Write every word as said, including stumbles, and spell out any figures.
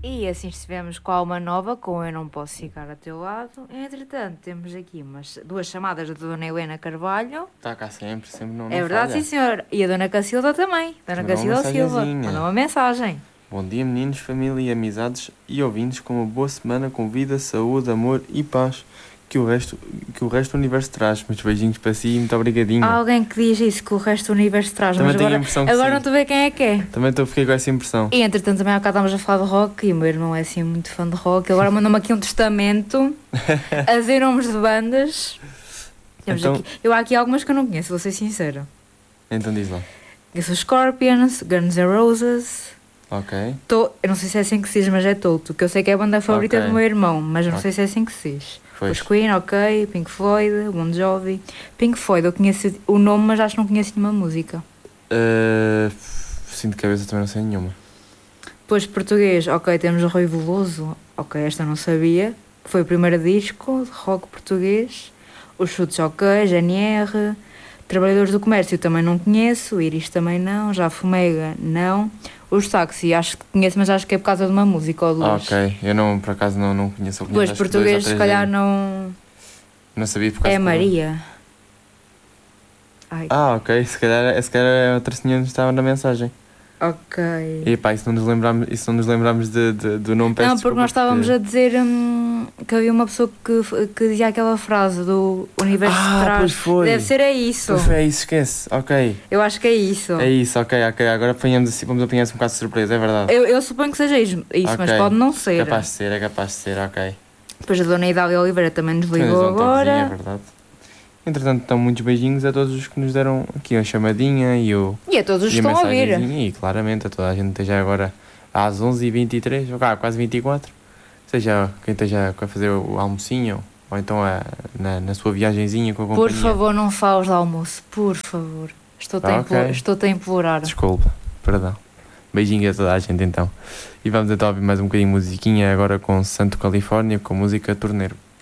E assim estivemos com a alma nova, com Eu Não Posso Ficar a Teu Lado. Entretanto, temos aqui umas, duas chamadas da Dona Helena Carvalho. Está cá sempre, sempre não, não É verdade, falha. sim senhor. E a Dona Cacilda também. Dona Mandou uma Cacilda Silva. mensagenzinha. Mandou uma mensagem. Bom dia, meninos, família e amizades e ouvintes, com uma boa semana, com vida, saúde, amor e paz que o resto, que o resto do universo traz. Muitos beijinhos para si e muito obrigadinho. Há alguém que diz isso, que o resto do universo traz, Também mas tenho a agora, impressão que agora sim. não estou a ver quem é que é. Também estou, fiquei com essa impressão. E entretanto também há bocado estávamos a falar de rock e o meu irmão é assim muito fã de rock. Agora mandou-me aqui um testamento a dizer nomes de bandas. Temos Então- aqui, eu há aqui algumas que eu não conheço, vou ser sincera. Então diz lá. Eu sou Scorpions, Guns N' Roses. Ok. Tô, eu não sei se é assim que se diz, mas é Toto, que eu sei que é a banda favorita Ok. do meu irmão, mas eu não Ok. sei se é assim que se diz. Pois. Os Queen, ok, Pink Floyd, Bon Jovi. Pink Floyd, eu conheço o nome, mas acho que não conheço nenhuma música. Uh, sim, de cabeça também não sei nenhuma. Depois português, ok, temos o Rui Veloso, ok, esta eu não sabia. Foi o primeiro disco de rock português. Os Chutes, ok, G N R. Trabalhadores do Comércio também não conheço, Iris também não, já Fomega não. Os Táxi acho que conheço, mas acho que é por causa de uma música ou duas. Ok, eu não, por acaso não, não conheço. Eu conheço Depois acho que dois português, ou se três calhar aí. não. Não sabia por causa É de- Maria. Ai, Ah, ok, se calhar, se calhar é outra senhora que estava na mensagem. ok. E pá, isso não nos lembramos, isso não nos lembramos de, de, do nome, peço Não, porque nós desculpa, estávamos a dizer hum, que havia uma pessoa que, que dizia aquela frase do universo de Ah, trás. pois foi. Deve ser é isso. Pois foi, é isso, esquece. Ok, Eu acho que é isso. é isso, ok, ok. Agora apanhamos assim, vamos apanhar assim um bocado de surpresa, é verdade. Eu, eu suponho que seja isso, isso, mas Ok. pode não ser. Capaz de ser, é capaz de ser, ok. Depois a Dona Idália Oliveira também nos Também ligou nos dão um toquezinho, é agora. verdade. Entretanto, estão muitos beijinhos a todos os que nos deram aqui a chamadinha e, o, E a todos os que e a estão a vir. mensagenzinha. E claramente a toda a gente esteja agora às onze e vinte e três, ou cá, quase vinte e quatro. Seja quem esteja a fazer o almocinho ou então a, na, na sua viagenzinha com a companhia. Por favor, não fales de almoço, por favor. Estou-te a, Ok. implo- estou-te a implorar. Desculpa, perdão. Beijinho a toda a gente então. E vamos então ouvir mais um bocadinho de musiquinha agora com Santo Califórnia, com música Torneiro.